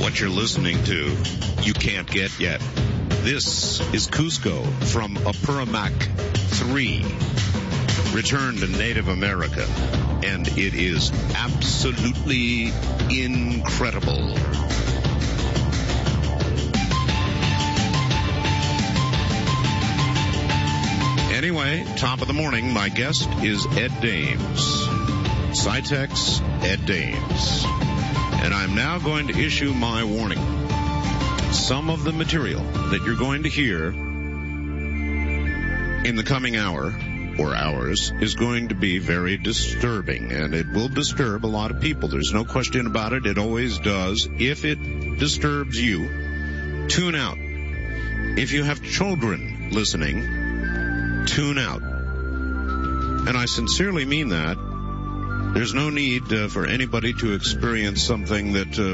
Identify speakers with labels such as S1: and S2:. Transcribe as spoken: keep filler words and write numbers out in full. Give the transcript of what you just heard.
S1: What you're listening to, you can't get yet. This is Cusco from Apurimac three, Return to Native America, and it is absolutely incredible. Anyway, top of the morning, my guest is Ed Dames. Scitex Ed Dames. And I'm now going to issue my warning. Some of the material that you're going to hear in the coming hour or hours is going to be very disturbing, and it will disturb a lot of people. There's no question about it. It always does. If it disturbs you, tune out. If you have children listening, tune out. And I sincerely mean that. There's no need uh, for anybody to experience something that uh,